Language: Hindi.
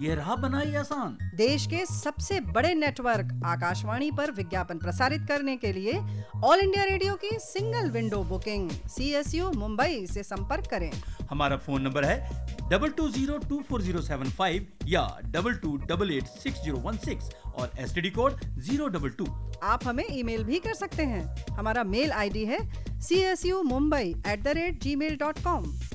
ये राह बनाई आसान। देश के सबसे बड़े नेटवर्क आकाशवाणी पर विज्ञापन प्रसारित करने के लिए ऑल इंडिया रेडियो की single window booking CSU Mumbai से संपर्क करें। हमारा फोन नंबर है 22024075 या 22886016 और STD कोड 022। आप हमें ईमेल भी कर सकते हैं। हमारा मेल ID है csumumbai@gmail.com।